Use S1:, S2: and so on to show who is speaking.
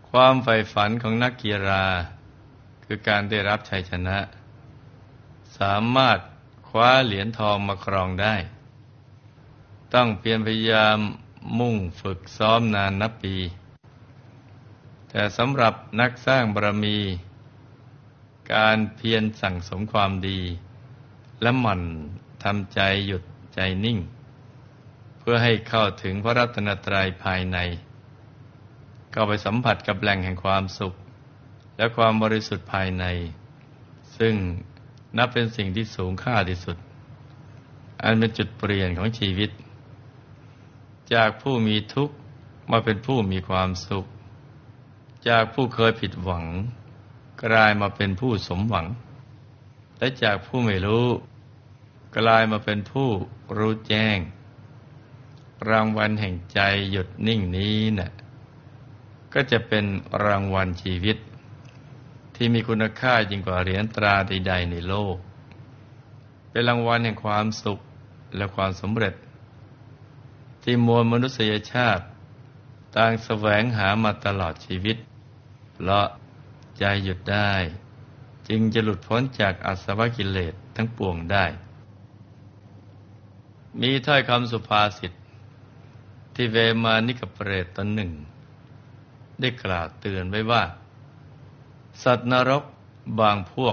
S1: ความใฝ่ฝันของนักกีฬาคือการได้รับชัยชนะสามารถคว้าเหรียญทองมาครองได้ต้องเพียรพยายามมุ่งฝึกซ้อมนานนับปีแต่สำหรับนักสร้างบารมีการเพียรสั่งสมความดีและหมั่นทำใจหยุดใจนิ่งเพื่อให้เข้าถึงพระรัตนตรัยภายในเข้าไปสัมผัสกับแหล่งแห่งความสุขและความบริสุทธิ์ภายในซึ่งนับเป็นสิ่งที่สูงค่าที่สุดอันเป็นจุดเปลี่ยนของชีวิตจากผู้มีทุกข์มาเป็นผู้มีความสุขจากผู้เคยผิดหวังกลายมาเป็นผู้สมหวังและจากผู้ไม่รู้กลายมาเป็นผู้รู้แจ้งรางวัลแห่งใจหยุดนิ่งนี้น่ะก็จะเป็นรางวัลชีวิตที่มีคุณค่ายิ่งกว่าเหรียญตราใดๆในโลกเป็นรางวัลแห่งความสุขและความสำเร็จที่มวลมนุษยชาติต่างแสวงหามาตลอดชีวิตเพราะใจหยุดได้จึงจะหลุดพ้นจากอาสวะกิเลสทั้งปวงได้มีถ้อยคำสุภาษิตที่เวมานิกเปรตตนหนึ่งได้กล่าวเตือนไว้ว่าสัตว์นรกบางพวก